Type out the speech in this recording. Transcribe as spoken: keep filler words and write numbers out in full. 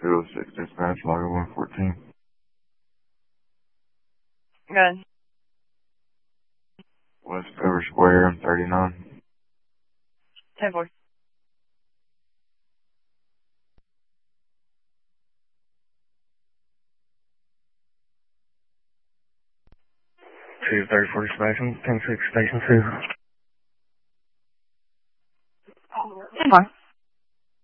two oh six dispatch, logger one fourteen. Good. Westover Square, M thirty-nine. ten four. two thirty-four dispatch, ten six station two. ten four.